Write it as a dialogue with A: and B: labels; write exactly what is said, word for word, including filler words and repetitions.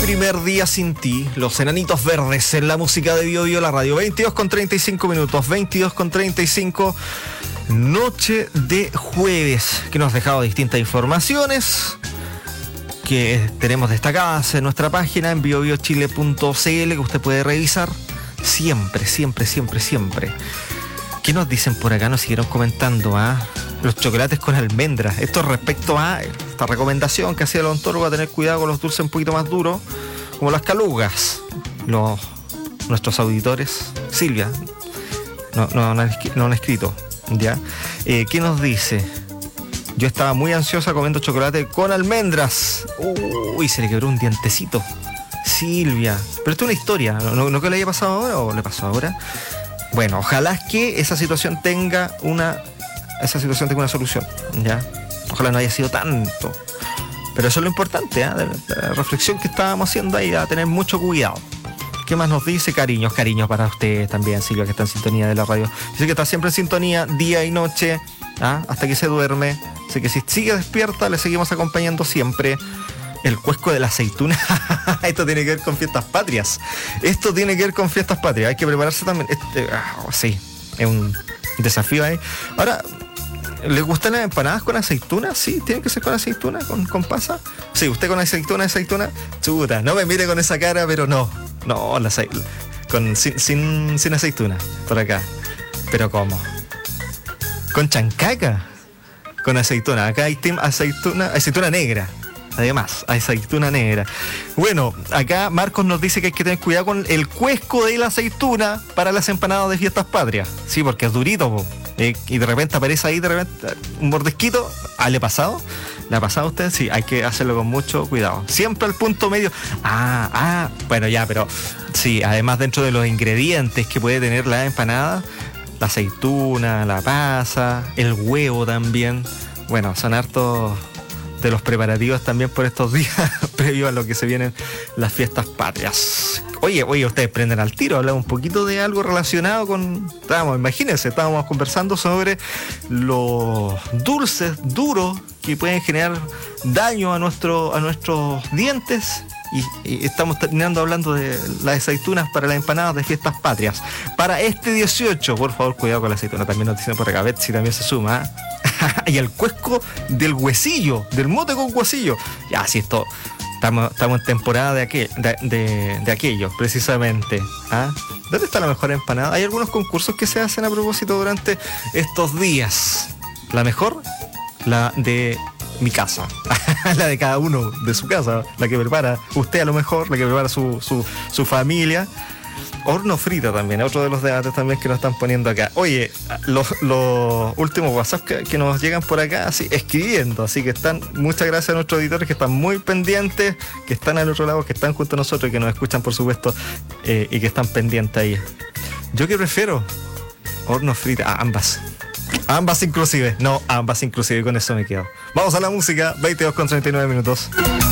A: Primer día sin ti, los Enanitos Verdes en la música de Bio Bio, la radio. Veintidós con treinta y cinco minutos, veintidós con treinta y cinco, noche de jueves, que nos ha dejado distintas informaciones que tenemos destacadas en nuestra página en bio bio chile punto c l, que usted puede revisar siempre, siempre, siempre, siempre. ¿Qué nos dicen por acá? Nos siguieron comentando, ¿ah? Los chocolates con almendras. Esto respecto a esta recomendación que hacía el odontólogo, a tener cuidado con los dulces un poquito más duros, como las calugas. Los, nuestros auditores, Silvia, no, no, no, han, no han escrito, ¿ya? Eh, ¿Qué nos dice? Yo estaba muy ansiosa comiendo chocolate con almendras. Uy, se le quebró un dientecito. Silvia. Pero esto es una historia, ¿no, no que le haya pasado ahora o le pasó ahora? Bueno, ojalá que esa situación tenga una... esa situación tenga una solución, ¿ya? Ojalá no haya sido tanto. Pero eso es lo importante, ¿eh? De la reflexión que estábamos haciendo ahí, a tener mucho cuidado. ¿Qué más nos dice? Cariños, cariños para usted también, Silvia, que está en sintonía de la radio. Dice que está siempre en sintonía, día y noche, ¿ah? Hasta que se duerme. Así que si sigue despierta, le seguimos acompañando siempre. El cuesco de la aceituna. Esto tiene que ver con fiestas patrias. Esto tiene que ver con fiestas patrias. Hay que prepararse también. Este, oh, sí, es un desafío ahí. Ahora, ¿les gustan las empanadas con aceituna? Sí, tienen que ser con aceituna, con, con pasa. Sí, usted con aceituna, aceituna. Chuta, no me mire con esa cara, pero no. No, la con sin, sin, sin aceituna, por acá. Pero ¿cómo? Con chancaca. Con aceituna. Acá hay team aceituna, aceituna negra. Además, aceituna negra. Bueno, acá Marcos nos dice que hay que tener cuidado con el cuesco de la aceituna para las empanadas de fiestas patrias. Sí, porque es durito, po. Eh, y de repente aparece ahí de repente un mordisquito. ¿Ah, le ha pasado? ¿Le ha pasado a usted? Sí, hay que hacerlo con mucho cuidado. Siempre al punto medio. Ah, ah, bueno, ya, pero sí, además dentro de los ingredientes que puede tener la empanada, la aceituna, la pasa, el huevo también. Bueno, son hartos de los preparativos también por estos días previo a lo que se vienen las fiestas patrias. Oye, oye, ustedes prenden al tiro, hablamos un poquito de algo relacionado con... Estábamos, imagínense, estábamos conversando sobre los dulces duros que pueden generar daño a, nuestro, a nuestros dientes. Y, y estamos terminando hablando de las aceitunas para las empanadas de fiestas patrias. Para este dieciocho, por favor, cuidado con la aceituna. También nos dicen por acá, Betsy también se suma, ¿eh? Y el cuesco del huesillo, del mote con huesillo. Ya, si esto... Estamos, estamos en temporada de, aquel, de, de, de aquello, precisamente. ¿Ah? ¿Dónde está la mejor empanada? Hay algunos concursos que se hacen a propósito durante estos días. La mejor, la de mi casa. La de cada uno de su casa. La que prepara usted a lo mejor, la que prepara su, su, su familia. Horno frito también, otro de los debates también que nos están poniendo acá. Oye, los, los últimos WhatsApp que, que nos llegan por acá, así, escribiendo, así que están, muchas gracias a nuestros editores que están muy pendientes, que están al otro lado, que están junto a nosotros y que nos escuchan, por supuesto, eh, y que están pendientes ahí. ¿Yo qué prefiero? Horno frito, ah, ambas. Ambas inclusive, no, ambas inclusive, con eso me quedo. Vamos a la música, veintidós con treinta y nueve minutos.